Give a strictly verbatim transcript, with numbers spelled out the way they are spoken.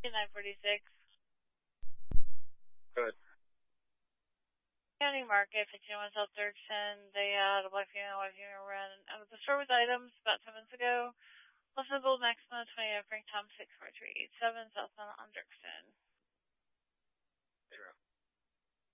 nine forty-six. Good. County Market, fifty-one South Dirksen. They had a black female, white female run out of the store with items about ten minutes ago. Possible Maxima, twenty-eight, Frank Tom, six four three eight seven, southbound on Dirksen. Zero.